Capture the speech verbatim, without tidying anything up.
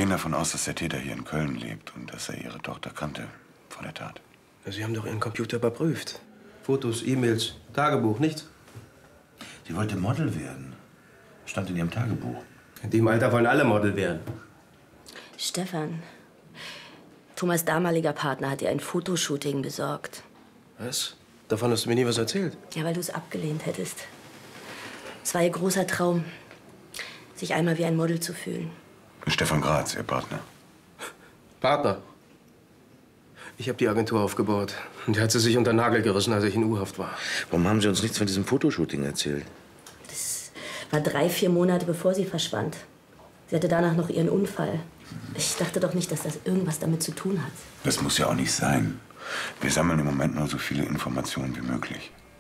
gehen davon aus, dass der Täter hier in Köln lebt und dass er Ihre Tochter kannte vor der Tat. Sie haben doch Ihren Computer überprüft. Fotos, E-Mails, Tagebuch, nichts? Sie wollte Model werden. Stand in ihrem Tagebuch. In dem Alter wollen alle Model werden. Stefan, Thomas' damaliger Partner hat ihr ein Fotoshooting besorgt. Was? Davon hast du mir nie was erzählt. Ja, weil du es abgelehnt hättest. Es war ihr großer Traum, sich einmal wie ein Model zu fühlen. Stefan Graz, Ihr Partner. Partner? Ich habe die Agentur aufgebaut. Und der hat sie sich unter den Nagel gerissen, als ich in U-Haft war. Warum haben Sie uns nichts von diesem Fotoshooting erzählt? Das war drei, vier Monate, bevor sie verschwand. Sie hatte danach noch ihren Unfall. Ich dachte doch nicht, dass das irgendwas damit zu tun hat. Das muss ja auch nicht sein. Wir sammeln im Moment nur so viele Informationen wie möglich.